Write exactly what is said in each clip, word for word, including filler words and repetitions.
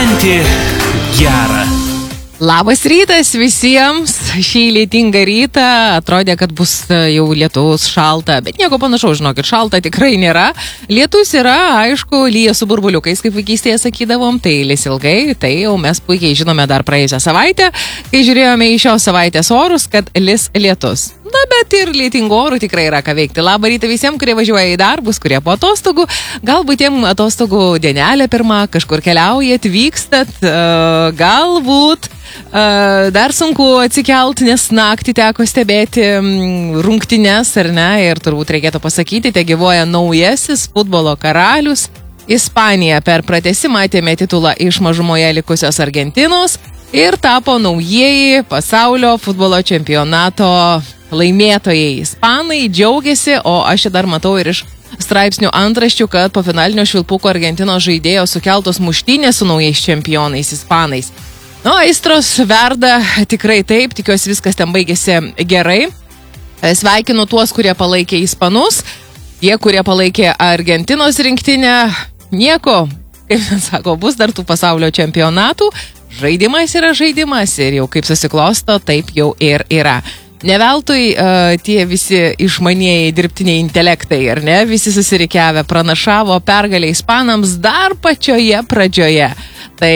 Šventė gera. Labas rytas visiems. Šį lietingą rytą atrodė, kad bus jau lietus, šalta, bet nieko panašaus, žinokit, šalta tikrai nėra. Lietus yra, aišku, lyja su burbuliukais, kaip vaikystėje sakydavom, tai lis ilgai, tai jau mes puikiai žinome dar praėjusią savaitę, kai žiūrėjome į šios savaitės orus, kad lis lietus. Na, bet ir lietingų orų tikrai yra ką veikti. Labą rytą visiems, kurie važiuoja į darbus, kurie po atostogų, galbūt jiem atostogų dienelė pirma, kažkur keliaujat, vykstat, uh, galbūt uh, dar sunku atsikelt, nes naktį teko stebėti um, rungtynes, ar ne, ir turbūt reikėtų pasakyti, te gyvoja naujasis futbolo karalius. Ispanija per pratęsimą atėmė titulą iš mažumoje likusios Argentinos ir tapo naujieji pasaulio futbolo čempionato laimėtojai. Ispanai džiaugiasi, o aš čia dar matau ir iš straipsnių antraščių, kad po finalinio švilpuko Argentinos žaidėjo sukeltos muštynės su naujais čempionais ispanais. Nu, aistros verda tikrai taip, tikiuosi viskas ten baigėsi gerai. Sveikinu tuos, kurie palaikė ispanus, tie, kurie palaikė Argentinos rinktinę, nieko, kaip sako, bus dar tų pasaulio čempionatų. Žaidimas yra žaidimas ir jau kaip susiklosto, taip jau ir yra. Neveltui uh, tie visi išmanieji dirbtiniai intelektai, ar ne, visi susirikiavę pranašavo pergalę ispanams dar pačioje pradžioje. Tai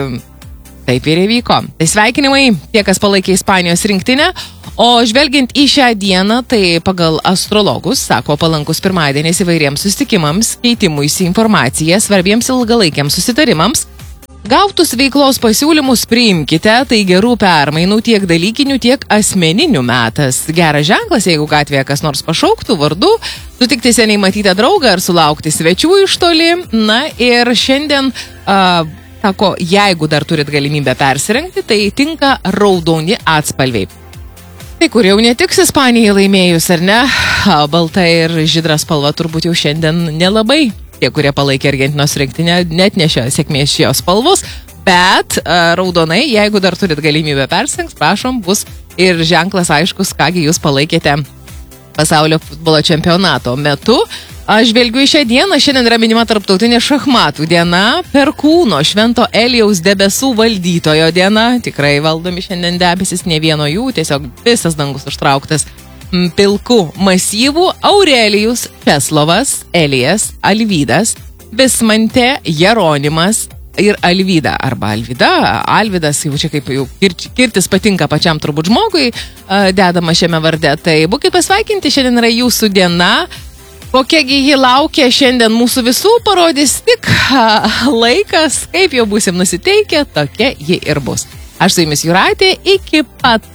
taip ir įvyko. Tai sveikinimai tie, kas palaikė Ispanijos rinktinę. O žvelgiant į šią dieną, tai pagal astrologus, sako, palankus pirmadienis įvairiems susitikimams, keitimuisi informacija, svarbiems ilgalaikiams susitarimams. Gautus veiklos pasiūlymus priimkite, tai gerų permainų tiek dalykinių, tiek asmeninių metas. Geras ženklas, jeigu gatvėje kas nors pašauktų vardu, sutikti seniai matytą draugą ar sulaukti svečių iš toli. Na ir šiandien, uh, sako, jeigu dar turit galimybę persirengti, tai tinka raudoni atspalviai. Tai kur jau netiks Ispanijai laimėjus, ar ne? Balta ir žydra spalva turbūt jau šiandien nelabai. Tie, kurie palaikė Argentinos rinktinę, net nešio sėkmės šios spalvos, bet uh, raudonai, jeigu dar turit galimybę persirengti, prašom, bus ir ženklas aiškus, kągi jūs palaikėte pasaulio futbolo čempionato metu. Aš žvelgiu į šią dieną, šiandien yra minima tarptautinė šachmatų diena, Perkūno Švento Elijaus debesų valdytojo diena, tikrai valdomi šiandien debesis, ne vieno jų, tiesiog visas dangus užtrauktas pilkų masyvų. Aurelijus, Česlovas, Elijas, Alvydas, Bismantė, Jeronimas ir Alvyda, arba Alvyda, Alvydas, jau čia kaip jau kirtis patinka pačiam turbūt žmogui, dedama šiame varde. Tai būkit pasveikinti, šiandien yra jūsų diena. Kokiagi ji laukia šiandien mūsų visų, parodys tik laikas, kaip jau būsim nusiteikę, tokia ji ir bus. Aš su jumis Jūratė iki pat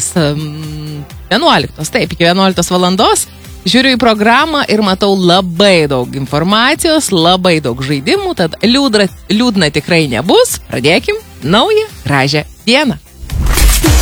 vienuoliktos, taip, iki vienuoliktos valandos žiūriu į programą ir matau labai daug informacijos, labai daug žaidimų, tad liūdna, liūdna tikrai nebus. Pradėkim naują gražią dieną.